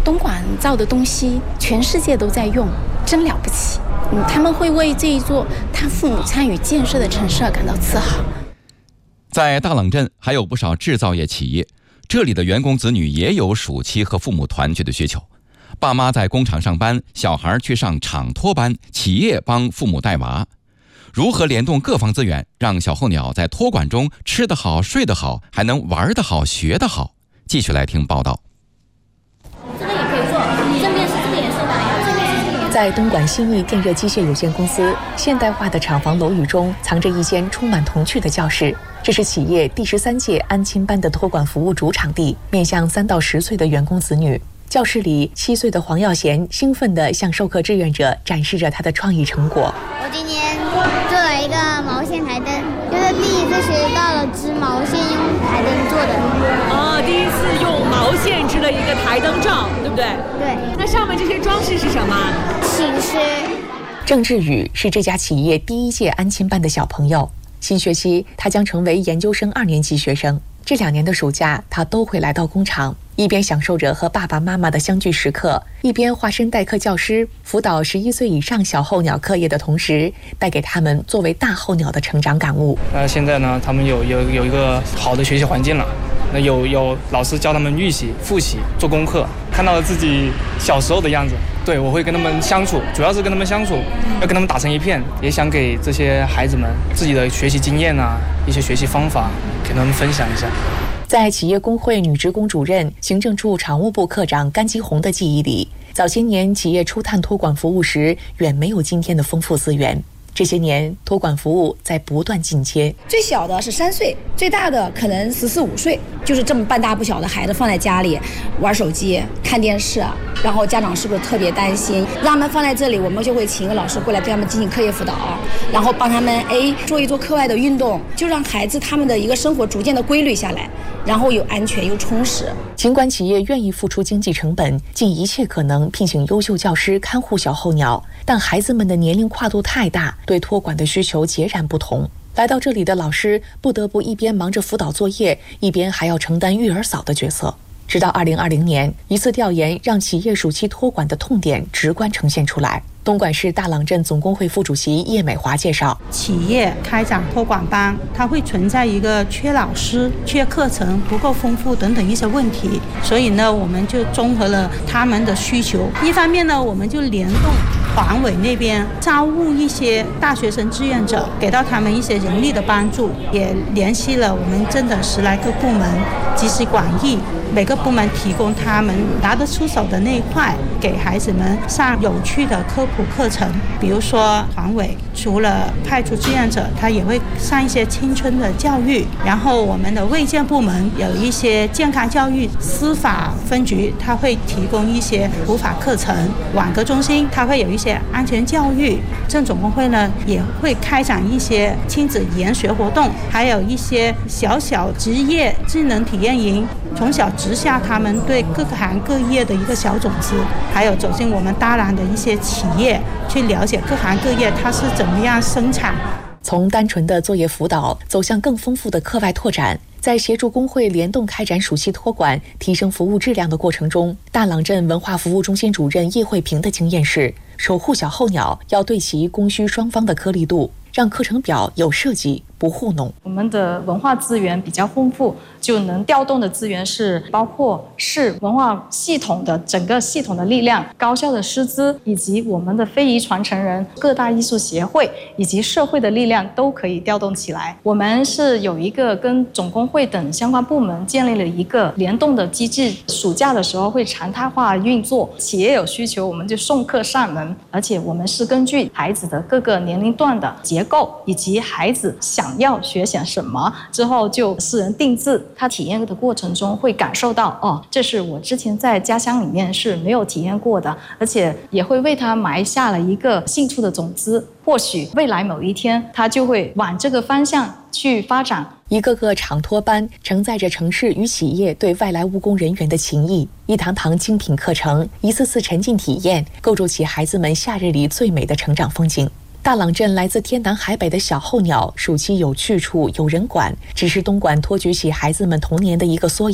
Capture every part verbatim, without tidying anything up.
东莞造的东西全世界都在用，真了不起。嗯，他们会为这一座他父母参与建设的城市而感到自豪。 在大朗镇还有不少制造业企业，这里的员工子女也有暑期和父母团聚的需求。爸妈在工厂上班，小孩去上厂托班，企业帮父母带娃。如何联动各方资源，让小候鸟在托管中吃得好、睡得好，还能玩得好、学得好？继续来听报道。 这个也可以做，正面是这个颜色的，然后正面是这个颜色。 在东莞新义电热机械有限公司现代化的厂房楼宇中，藏着一间充满童趣的教室。这是企业第十三届安亲班的托管服务主场地，面向三到十岁的员工子女。教室里，七岁的黄耀贤兴奋地向授课志愿者展示着他的创意成果。 我今天做了一个毛线台灯，就是第一次学到了织毛线用台灯做的。 哦，第一次用毛线织了一个台灯罩，对不对？ 对。 那上面这些装饰是什么？ 寝室。 郑志宇是这家企业第一届安亲班的小朋友，新学期他将成为研究生二年级学生。这两年的暑假，他都会来到工厂，一边享受着和爸爸妈妈的相聚时刻，一边化身代课教师，辅导十一岁以上小候鸟课业的同时，带给他们作为大候鸟的成长感悟。 那现在呢，他们有有有一个好的学习环境了，那有有老师教他们预习、复习、做功课，看到了自己小时候的样子。对，我会跟他们相处，主要是跟他们相处，要跟他们打成一片，也想给这些孩子们自己的学习经验啊，一些学习方法，给他们分享一下。 在企业工会女职工主任、行政处常务部科长甘基红的记忆里，早些年企业初探托管服务时，远没有今天的丰富资源。这些年，托管服务在不断进阶。 最小的是三岁，最大的可能十四五岁，就是这么半大不小的孩子放在家里玩手机、看电视，然后家长是不是特别担心？让他们放在这里，我们就会请一个老师过来对他们进行课业辅导，然后帮他们哎做一做课外的运动，就让孩子他们的一个生活逐渐的规律下来，然后又安全又充实。 尽管企业愿意付出经济成本，尽一切可能聘请优秀教师看护小候鸟，但孩子们的年龄跨度太大，对托管的需求截然不同。来到这里的老师不得不一边忙着辅导作业，一边还要承担育儿嫂的角色。直到二零二零年，一次调研让企业暑期托管的痛点直观呈现出来。东莞市大朗镇总工会副主席叶美华介绍， 企业开展托管班，它会存在一个缺老师、缺课程不够丰富等等一些问题，所以呢，我们就综合了他们的需求。一方面呢，我们就联动环委那边招募一些大学生志愿者，给到他们一些人力的帮助，也联系了我们镇的十来个部门，集思广益，每个部门提供他们拿得出手的那一块，给孩子们上有趣的科普课程。比如说环委除了派出志愿者，他也会上一些青春的教育，然后我们的卫健部门有一些健康教育，司法分局他会提供一些普法课程，网格中心他会有一些安全教育，镇总工会呢也会开展一些亲子研学活动，还有一些小小职业智能体验营，从小植下他们对各个行各业的一个小种子，还有走进我们大朗的一些企业，去了解各行各业它是怎么样生产。 从单纯的作业辅导走向更丰富的课外拓展，在协助工会联动开展暑期托管、提升服务质量的过程中，大朗镇文化服务中心主任叶慧平的经验是，守护小候鸟要对齐供需双方的颗粒度，让课程表有设计，不糊弄。 我们的文化资源比较丰富，就能调动的资源是包括市文化系统的整个系统的力量、高校的师资，以及我们的非遗传承人、各大艺术协会以及社会的力量都可以调动起来。我们是有一个跟总工会等相关部门建立了一个联动的机制，暑假的时候会常态化运作，企业有需求我们就送客上门，而且我们是根据孩子的各个年龄段的结构以及孩子想要学些什么之后就私人定制。他体验的过程中会感受到，哦，这是我之前在家乡里面是没有体验过的，而且也会为他埋下了一个兴趣的种子，或许未来某一天他就会往这个方向去发展。 一个个厂托班承载着城市与企业对外来务工人员的情谊，一堂堂精品课程，一次次沉浸体验，构筑起孩子们夏日里最美的成长风景。大朗镇来自天南海北的小候鸟，暑期有去处，有人管，只是东莞托举起孩子们童年的一个缩影。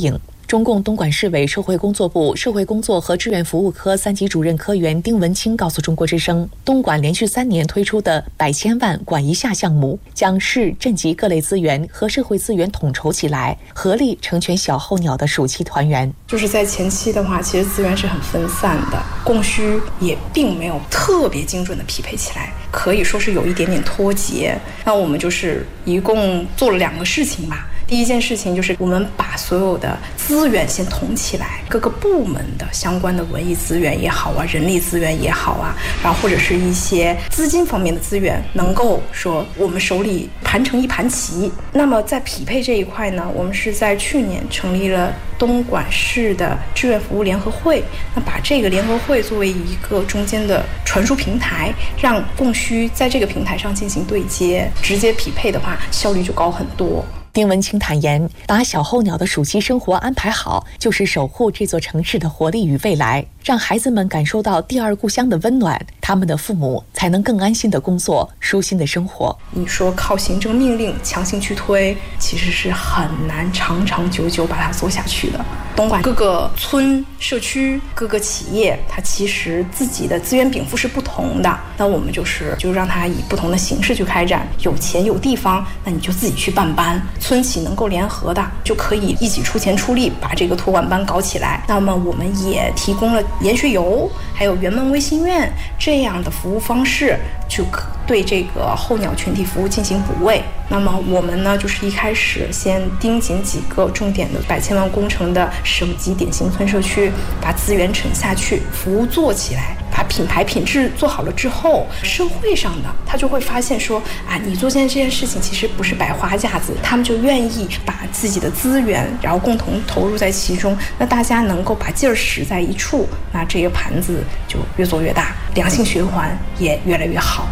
中共东莞市委社会工作部社会工作和志愿服务科三级主任科员丁文清告诉中国之声，东莞连续三年推出的百千万管一下项目，将市镇级各类资源和社会资源统筹起来，合力成全小候鸟的暑期团圆。 就是在前期的话，其实资源是很分散的，供需也并没有特别精准的匹配起来，可以说是有一点点脱节。那我们就是一共做了两个事情吧。第一件事情就是我们把所有的资源先统起来，各个部门的相关的文艺资源也好啊，人力资源也好啊，然后或者是一些资金方面的资源，能够说我们手里盘成一盘棋。那么在匹配这一块呢，我们是在去年成立了东莞市的志愿服务联合会，那把这个联合会作为一个中间的传输平台，让供需在这个平台上进行对接，直接匹配的话，效率就高很多。 丁文清坦言，把小候鸟的暑期生活安排好，就是守护这座城市的活力与未来，让孩子们感受到第二故乡的温暖，他们的父母才能更安心的工作，舒心的生活。 你说靠行政命令强行去推，其实是很难长长久久把它做下去的。东莞各个村、社区、各个企业，它其实自己的资源禀赋是不同的，那我们就是就让它以不同的形式去开展。有钱有地方，那你就自己去办班，村企能够联合的，就可以一起出钱出力把这个托管班搞起来。那么我们也提供了研学游，还有圆梦微心院这样的服务方式，就对这个候鸟群体服务进行补位。那么我们呢，就是一开始先盯紧几个重点的百千万工程的省级典型村社区，把资源沉下去，服务做起来，把品牌品质做好了之后，社会上的他就会发现说啊，你做现在这件事情其实不是摆花架子，他们就愿意把自己的资源然后共同投入在其中，那大家能够把劲儿使在一处，那这个盘子就越做越大，良性循环也越来越好。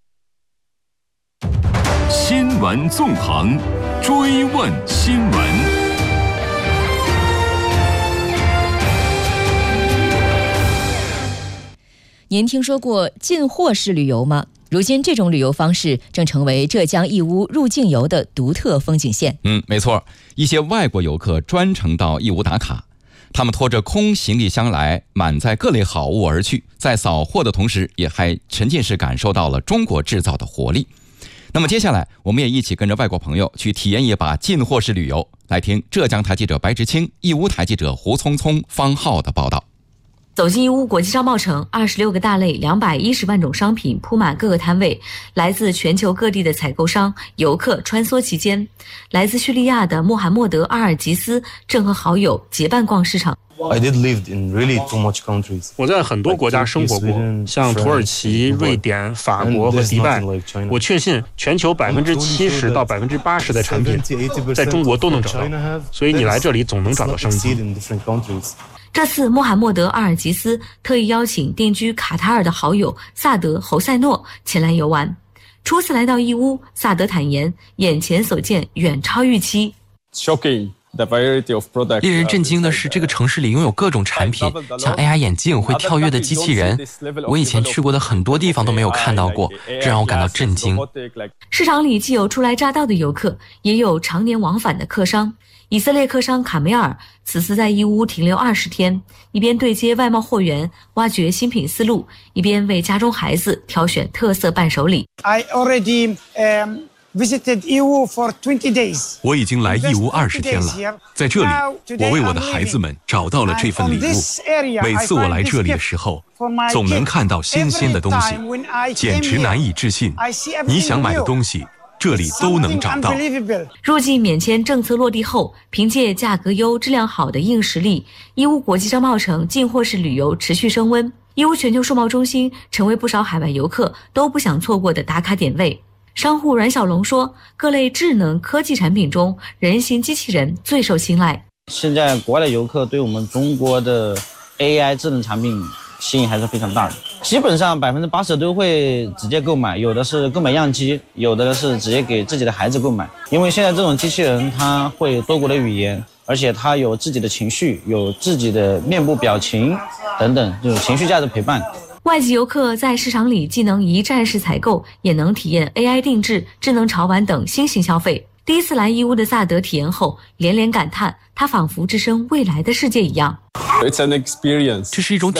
新闻纵横，追问新闻。 您听说过进货式旅游吗？如今这种旅游方式正成为浙江义乌入境游的独特风景线。 嗯，没错，一些外国游客专程到义乌打卡，他们拖着空行李箱来，满载各类好物而去，在扫货的同时，也还沉浸式感受到了中国制造的活力。那么接下来，我们也一起跟着外国朋友去体验一把进货式旅游。来听浙江台记者白执清、义乌台记者胡聪聪、方浩的报道。 走进义乌国际商贸城，二十六个大类、两百一十万种商品铺满各个摊位，来自全球各地的采购商、游客穿梭其间。来自叙利亚的穆罕默德·阿尔吉斯正和好友结伴逛市场。 I did live in really too much countries. 我在很多国家生活过，像土耳其、瑞典、法国和迪拜。我确信全球百分之七十到百分之八十的产品在中国都能找到，所以你来这里总能找到商机。 这次穆罕默德·阿尔吉斯特意邀请定居卡塔尔的好友萨德·侯塞诺前来游玩。初次来到义乌，萨德坦言，眼前所见远超预期。 Shocking.令人震惊的是，这个城市里拥有各种产品，像 A R 眼镜、会跳跃的机器人，我以前去过的很多地方都没有看到过，这让我感到震惊。 市场里既有初来乍到的游客，也有常年往返的客商。以色列客商卡梅尔此次在义乌停留二十天，一边对接外贸货源，挖掘新品思路，一边为家中孩子挑选特色伴手礼。 I already, um... visited Yiwu for twenty days. 我已经来义乌二十天了，在这里，我为我的孩子们找到了这份礼物。每次我来这里的时候，总能看到新鲜的东西，简直难以置信。你想买的东西，这里都能找到。 入境免签政策落地后，凭借价格优、质量好的硬实力，义乌国际商贸城进货式旅游持续升温。义乌全球数贸中心成为不少海外游客都不想错过的打卡点位。商户阮小龙说，各类智能科技产品中，人形机器人最受青睐。 现在国外的游客对我们中国的 A I 智能产品吸引还是非常大的，基本上百分之八十都会直接购买，有的是购买样机，有的是直接给自己的孩子购买。因为现在这种机器人它会多国的语言，而且它有自己的情绪，有自己的面部表情等等，这种情绪价值陪伴。 外籍游客在市场里既能一站式采购，也能体验 A I 定制、智能潮玩等新型消费。 第一次来义乌的萨德体验后，连连感叹，他仿佛置身未来的世界一样。 这是一种体